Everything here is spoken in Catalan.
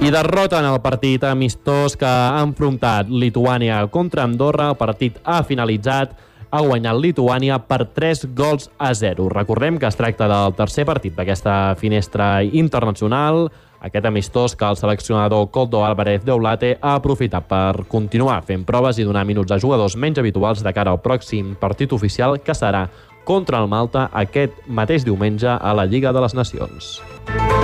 I derrota en el partit amistós que ha enfrontat Lituània contra Andorra. El partit ha finalitzat, ha guanyat Lituània per 3-0. Recordem que es tracta del tercer partit d'aquesta finestra internacional, aquest amistós que el seleccionador Koldo Álvarez de Oulate ha aprofitat per continuar fent proves i donar minuts a jugadors menys habituals de cara al pròxim partit oficial, que serà contra el Malta aquest mateix diumenge a la Lliga de les Nacions.